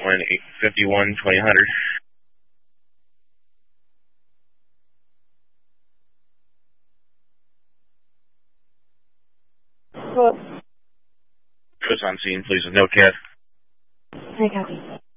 51 2000. Hello. Who's on scene, please, with no cat. I copy.